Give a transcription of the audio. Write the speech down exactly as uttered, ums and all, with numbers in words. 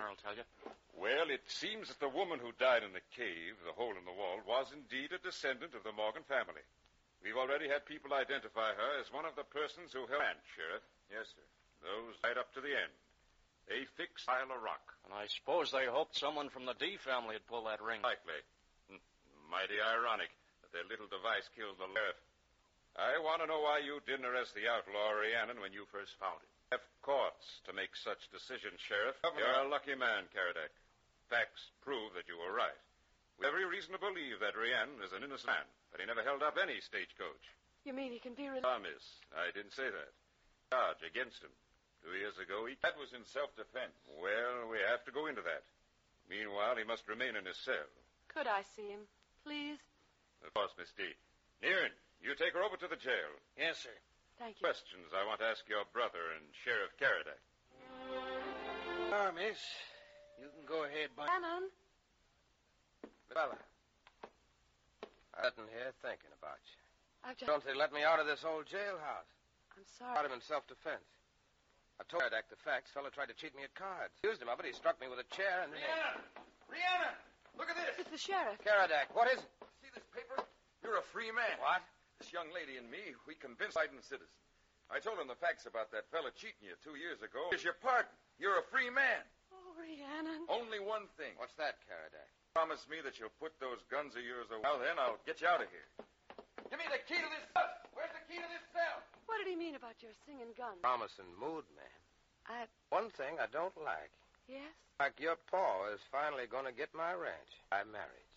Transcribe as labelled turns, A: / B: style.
A: will tell you.
B: Well, it seems that the woman who died in the cave, the hole in the wall, was indeed a descendant of the Morgan family. We've already had people identify her as one of the persons who held land, Sheriff.
C: Yes, sir.
B: Those right up to the end. They fixed pile of rock.
A: And I suppose they hoped someone from the D family would pull that ring.
B: Likely. Mighty ironic that their little device killed the sheriff. I want to know why you didn't arrest the outlaw Rhiannon when you first found him. Have courts to make such decisions, Sheriff.
C: Governor.
B: You're a lucky man, Karadak. Facts prove that you were right. We have every reason to believe that Rhiannon is an innocent man, but he never held up any stagecoach.
D: You mean he can be released?
B: Ah, miss, I didn't say that. Charge against him. Two years ago, he...
C: That was in self-defense.
B: Well, we have to go into that. Meanwhile, he must remain in his cell.
D: Could I see him, please?
B: Of course, Miss D. Nearin, you take her over to the jail.
A: Yes, sir.
D: Thank you.
B: Questions I want to ask your brother and Sheriff Karadak.
E: Ah, miss. You can go ahead, boy.
D: Rhiannon.
E: Fella. I'm sitting here thinking about you.
D: I've just...
E: Don't they let me out of this old jailhouse?
D: I'm
E: Got
D: sorry.
E: him in self-defense. I told Karadak the facts. Fella tried to cheat me at cards. Used him of it. He struck me with a chair and...
C: Rhiannon! Rhiannon! Look at this!
D: It's the sheriff.
E: Karadak, what is it?
C: See this paper? You're a free man.
E: What?
C: This young lady and me, we convinced Biden citizen. I told him the facts about that fella cheating you two years ago. Here's your pardon. You're a free man.
D: Oh, Rhiannon.
C: Only one thing.
E: What's that, Karadak?
C: Promise me that you'll put those guns of yours away. Well, then I'll get you out of here. Give me the key to this cell. Where's the key to this cell?
D: What did he mean about your singing gun?
E: Promising mood, man.
D: I...
E: One thing I don't like.
D: Yes?
E: Like your paw is finally going to get my ranch. I'm married.